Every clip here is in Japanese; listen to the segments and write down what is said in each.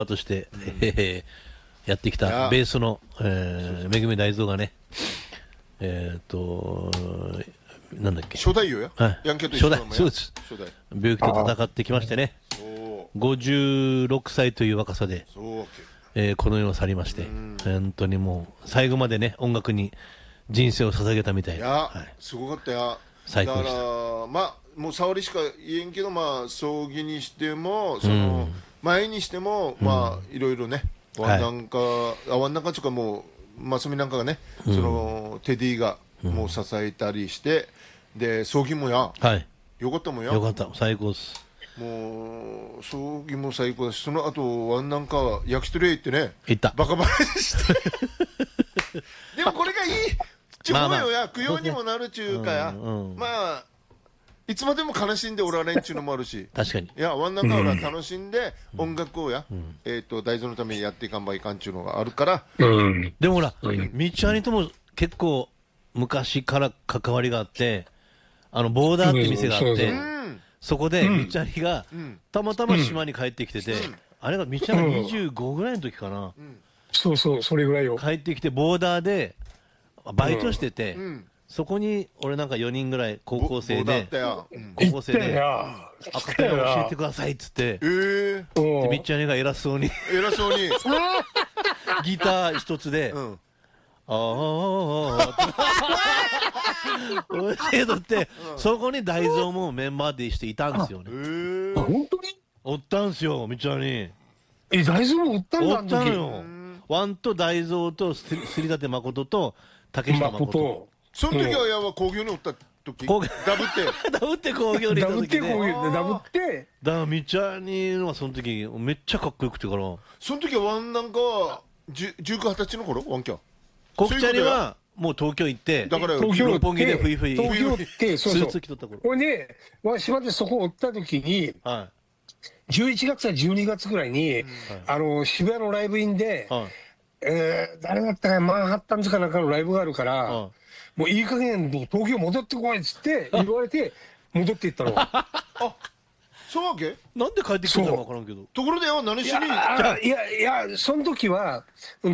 として、やってきたベースの、めぐみ大蔵がね、なんだっけ、 初代よや、 はい、 ヤンケンと一緒だもんや。 そうです。病気と戦ってきましてね、56歳という若さで、この世を去りまして、本当にもう最後までね、音楽に人生を捧げたみたいな。はい、 すごかったや。 最高でした。 だからまあもう触りしか言えんけど、まあ葬儀にしてもその前にしても、まあいろいろね、ワンなんかというか、もうマスミなんかがね、そのテディがもう支えたりして、で葬儀もや、よかったもんや。 よかった、最高です。 もう葬儀も最高だし、その後ワンなんか焼き鳥屋行ってね、 行った、 バカバカしてでもこれがいいちゅうもよや、供養にもなるちゅうかや、まあいつまでも悲しんでおられんちゅうのもあるし確かに、 いやワンナンカは楽しんで音楽をや、大豆のためにやっていかんばいかんちゅうのがあるから、 でもほら、みちゃにとも結構昔から関わりがあって、ボーダーって店があって、そこでみちゃにがたまたま島に帰ってきてて、あれがみちゃんが25ぐらいの時かな、 そうそう、それぐらいよ。 帰ってきてボーダーでバイトしてて、そこに俺なんか4人ぐらい高校生でアカペラ教えてくださいっつって、みっちゃんが偉そうにギター一つで教えとって、そこに大蔵もメンバーでしていたんですよね。 本当におったんすよ、みっちゃんに。 大蔵もおったんだ。 おったのよ。ワンと大蔵とすりたて誠と竹下誠。 その時はやは工業におった時、ダブって工業にいた時で、 ダブってだからみちゃにのはその時めっちゃかっこよくてから、 その時はワンなんかは19、20歳の頃、ワンキャコキチャリはもう東京行って、 だから六本木でフイフイ東京行って、 スーツ着とった頃、 これね、島でそこおった時に、11月か12月ぐらいに渋谷のライブインで、誰だったかマンハッタンズかなんかのライブがあるから、もういい加減もう東京戻ってこいっつって言われて戻っていったの。 あ、そうわけ？ なんで帰ってきたのか分からんけど。 ところでよ、何しに？ いやその時は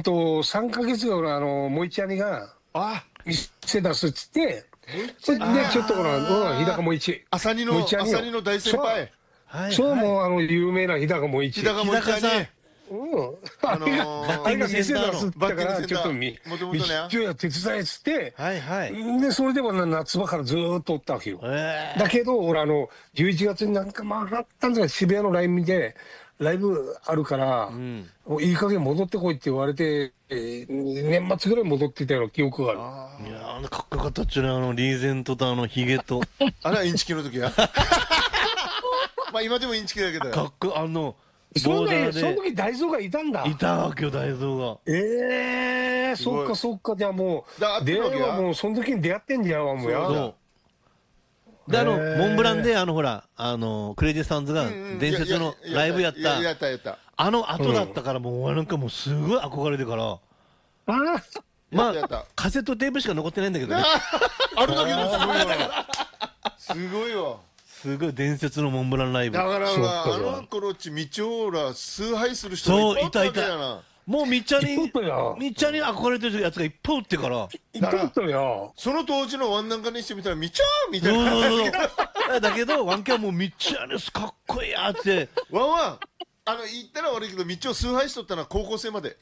3ヶ月後のもいちゃにが店出すっつって、それでちょっと日高もいち、 朝にの大先輩、 そう、もう有名な日高もいち、 日高さん、 バッティングセンターのバッティングセンター、ちょっと道や手伝えっつって、でそれでも夏場からずーっとおったわけよ。だけど俺11月になんかマンハッタンズが渋谷のライブでライブあるから、いい加減戻ってこいって言われて、年末ぐらい戻ってたような記憶がある。 いやかっこよかったっちゅうね、リーゼントとヒゲとあれはインチキの時やまあ今でもインチキだけど、 かっこその時大蔵がいたんだ。 いたわけよ、大蔵が。 そっかそっか。じゃあもう出会いはもうその時に出会ってんじゃん、もうや。 でモンブランでほらクレイジーサウンズが伝説のライブやった後だったから、もうなんかもうすごい憧れてから、まあカセットテープしか残ってないんだけどね。 あるだけですごいわ。 すごい伝説のモンブランライブだから頃みちょら崇拝する人がいっぱいいたわけやな。 もうみっちゃに憧れてるやつがいっぱいおってから、 その当時のワンなんかにしてみたらみちゃーみたいな。だけどワンキャンもうみっちゃにかっこいいやってワンワン言ったら悪いけど、みちを崇拝しとったのは高校生まで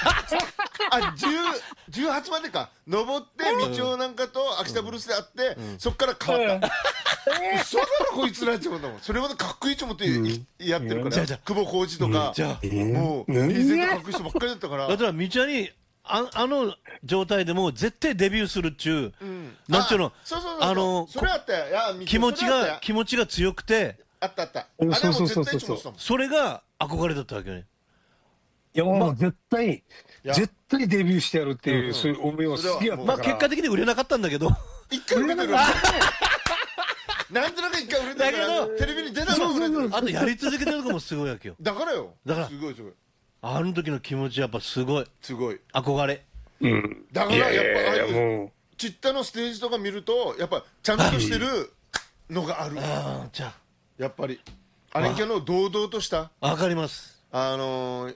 18までか、登ってみちなんかと秋田ブルースで会って、そっから変わったそうだろこいつらってことだもん。それまでかっこいいと思ってやってるから、久保浩二とかもうリーゼントかっこいい人ばっかりだったから、 だからみちゃにの状態でも絶対デビューするっちゅう、なんちゅうの、 それあったよ、 気持ちが強くて、 あったあった、あれはもう絶対一緒だったもん。 それが憧れだったわけよね。 いやもう絶対デビューしてやるっていう、そういう思いは好きやったから。 結果的に売れなかったんだけど、 一回売れてるなんとなく一回売れてるけど、テレビに出たの売れてる。 あとやり続けてるのもすごいわけよ。 だからよ、 すごいあの時の気持ちやっぱすごい憧れ。 だからやっぱああいうちったのステージとか見ると、やっぱちゃんとしてるのがある。やっぱりあれんけの堂々とした、 わかります。